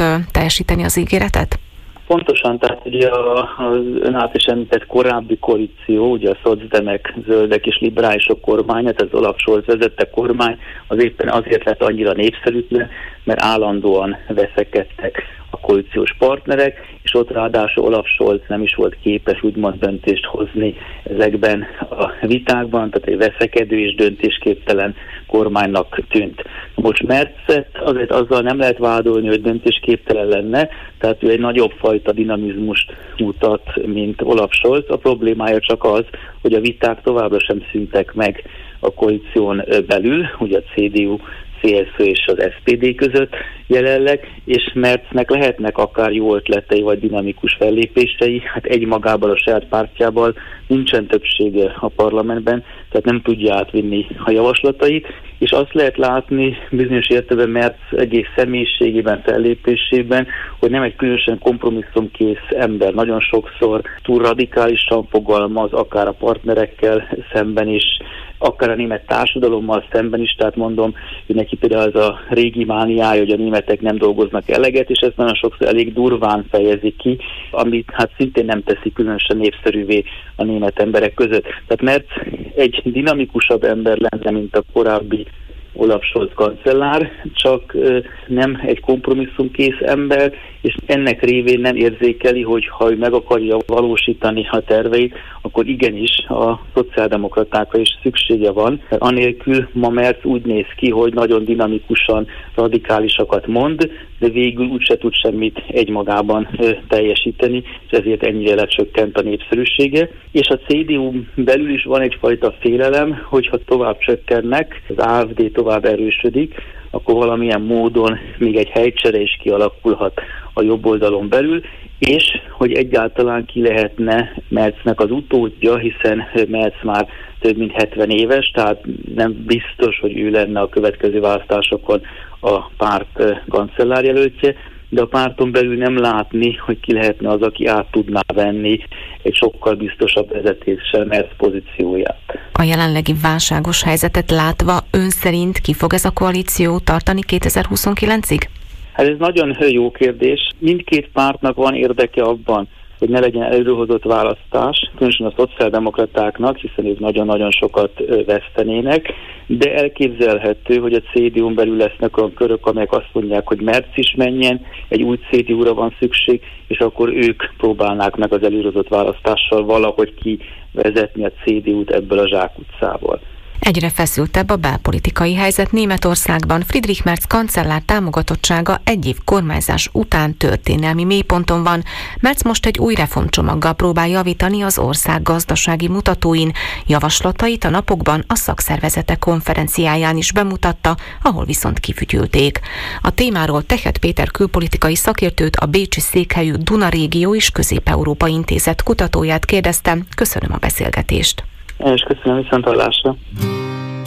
teljesíteni az ígéretet? Pontosan, tehát ugye az ön által is említett korábbi koalíció, ugye a szocdemek, zöldek és liberálisok kormánya, tehát az Olaf Scholz vezette kormány, az éppen azért lett annyira népszerűtlen, mert állandóan veszekedtek a koalíciós partnerek, és ott ráadásul Olaf Scholz nem is volt képes úgymond döntést hozni ezekben a vitákban, tehát egy veszekedő és döntésképtelen kormánynak tűnt. Most Merzet azért azzal nem lehet vádolni, hogy döntésképtelen lenne, tehát ő egy nagyobb fajta dinamizmust mutat, mint Olaf Scholz. A problémája csak az, hogy a viták továbbra sem szűntek meg a koalíción belül, ugye a CDU, CSU és az SPD között jelenleg, és Merznek lehetnek akár jó ötletei vagy dinamikus fellépései, hát egymagában a saját pártjában nincsen többsége a parlamentben, tehát nem tudja átvinni a javaslatait, és azt lehet látni bizonyos értelemben Merz egész személyiségében, fellépésében, hogy nem egy különösen kompromisszumkész ember, nagyon sokszor túl radikálisan fogalmaz, akár a partnerekkel szemben is, akár a német társadalommal szemben is, tehát mondom, hogy neki például az a régi mániája, hogy a németek nem dolgoznak eleget, és ezt nagyon sokszor elég durván fejezi ki, amit hát szintén nem teszi különösen népszerűvé a német emberek között. Tehát Merz egy dinamikusabb ember lenne, mint a korábbi Olaf Scholz kancellár, csak nem egy kompromisszumkész ember, és ennek révén nem érzékeli, hogy ha ő meg akarja valósítani a terveit, akkor igenis a szociáldemokratákra is szüksége van. Anélkül ma Merz úgy néz ki, hogy nagyon dinamikusan radikálisakat mond, de végül úgyse tud semmit egymagában teljesíteni, és ezért ennyire lecsökkent a népszerűsége. És a CDU belül is van egyfajta félelem, hogyha tovább csökkennek, az AfD tovább erősödik, akkor valamilyen módon még egy helycsere is kialakulhat a jobb oldalon belül, és hogy egyáltalán ki lehetne Merznek az utódja, hiszen Merz már több mint 70 éves, tehát nem biztos, hogy ő lenne a következő választásokon a párt kancellárjelöltje, de a párton belül nem látni, hogy ki lehetne az, aki át tudná venni egy sokkal biztosabb vezetéssel Merz pozícióját. A jelenlegi válságos helyzetet látva ön szerint ki fog ez a koalíció tartani 2029-ig? Hát ez nagyon jó kérdés. Mindkét pártnak van érdeke abban, hogy ne legyen előrehozott választás, különösen a szociáldemokratáknak, hiszen ők nagyon-nagyon sokat vesztenének, de elképzelhető, hogy a CDU-n belül lesznek olyan körök, amelyek azt mondják, hogy Merz is menjen, egy új CDU-ra van szükség, és akkor ők próbálnák meg az előrehozott választással valahogy kivezetni a CDU-t ebből a zsákutcából. Egyre feszültebb a belpolitikai helyzet Németországban. Friedrich Merz kancellár támogatottsága egy év kormányzás után történelmi mélyponton van. Merz most egy új reformcsomaggal próbál javítani az ország gazdasági mutatóin. Javaslatait a napokban a szakszervezetek konferenciáján is bemutatta, ahol viszont kifütyülték. A témáról Tehet Péter külpolitikai szakértőt, a bécsi székhelyű Duna Régió és Közép-Európa Intézet kutatóját kérdeztem. Köszönöm a beszélgetést. Én is köszönöm, viszonthallásra.